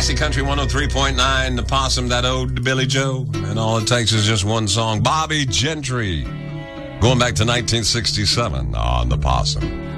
Classic Country 103.9, The Possum, that ode to Billy Joe. And all it takes is just one song. Bobby Gentry. Going back to 1967 on The Possum.